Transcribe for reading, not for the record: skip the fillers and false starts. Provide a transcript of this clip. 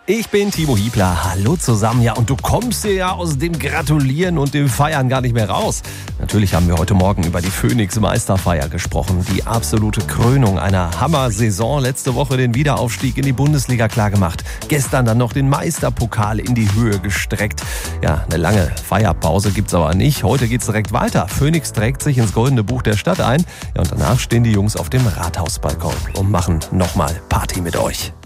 Ich bin Timo Hiebler. Hallo zusammen. Ja, und du kommst dir ja aus dem Gratulieren und dem Feiern gar nicht mehr raus. Natürlich haben wir heute Morgen über die Phoenix-Meisterfeier gesprochen. Die absolute Krönung einer Hammer-Saison. Letzte Woche den Wiederaufstieg in die Bundesliga klargemacht. Gestern dann noch den Meisterpokal in die Höhe gestreckt. Ja, eine lange Feierpause gibt's aber nicht. Heute geht's direkt weiter. Phoenix trägt sich ins Goldene Buch der Stadt ein. Ja, und danach stehen die Jungs auf dem Rathausbalkon und machen nochmal Party mit euch.